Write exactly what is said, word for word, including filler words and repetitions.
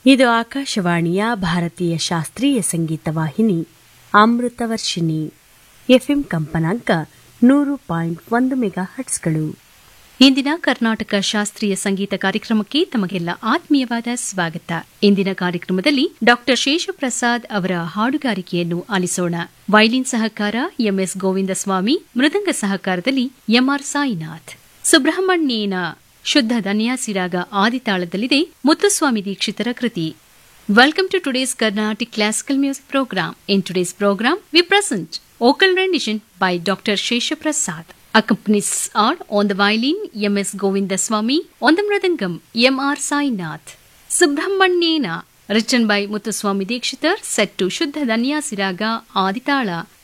ಇದು ಆಕಾಶವಾಣಿಯ ಭಾರತೀಯ ಶಾಸ್ತ್ರೀಯ ಸಂಗೀತ ವಾಹಿನಿ ಅಮೃತವರ್ಷಿಣಿ. ಎಫ್ಎಂ ಕಂಪನಾಂಕ ನೂರು ಪಾಯಿಂಟ್ ಒಂದು ಮೆಗಾ ಹಟ್ಸ್ಗಳು. ಇಂದಿನ ಕರ್ನಾಟಕ ಶಾಸ್ತ್ರೀಯ ಸಂಗೀತ ಕಾರ್ಯಕ್ರಮಕ್ಕೆ ತಮಗೆಲ್ಲ ಆತ್ಮೀಯವಾದ ಸ್ವಾಗತ. ಇಂದಿನ ಕಾರ್ಯಕ್ರಮದಲ್ಲಿ ಡಾಕ್ಟರ್ ಶೇಷಪ್ರಸಾದ್ ಅವರ ಹಾಡುಗಾರಿಕೆಯನ್ನು ಆಲಿಸೋಣ. ವೈಲಿನ್ ಸಹಕಾರ ಎಂಎಸ್ ಗೋವಿಂದಸ್ವಾಮಿ, ಮೃದಂಗ ಸಹಕಾರದಲ್ಲಿ ಎಂಆರ್ ಸಾಯಿನಾಥ್. ಸುಬ್ರಹ್ಮಣ್ಯೇನ ಶುದ್ಧ ಧನ್ಯಾಸಿರಾಗ ಆದಿತಾಳದಲ್ಲಿದೆ ಮುತ್ತುಸ್ವಾಮಿ ದೀಕ್ಷಿತರ ಕೃತಿ. Welcome to today's Carnatic Classical Music Program. In today's program, we present vocal rendition by Doctor Shesha Prasad. Accompanies are on the violin M S Govindaswamy, on the mridangam M R Sainath. Subramanyena, written by Muthuswamy Dikshitar, set to Shuddha Dhanyasiraga Aditala.